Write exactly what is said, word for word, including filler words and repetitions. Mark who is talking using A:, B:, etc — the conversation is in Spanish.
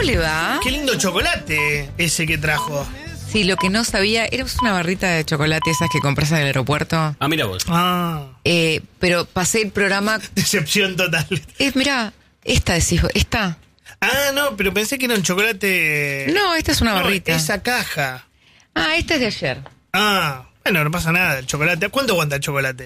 A: le va?
B: Qué lindo chocolate ese que trajo.
A: Sí, lo que no sabía, era una barrita de chocolate esas que compras en el aeropuerto.
C: Ah, mira vos.
B: Ah.
A: Eh, pero pasé el programa...
B: Decepción total.
A: Eh, mirá, esta decís, esta.
B: Ah, no, pero pensé que era un chocolate...
A: No, esta es una
B: No,
A: barrita.
B: esa caja.
A: Ah, esta es de ayer.
B: Ah, bueno, no pasa nada, el chocolate. ¿Cuánto aguanta el chocolate?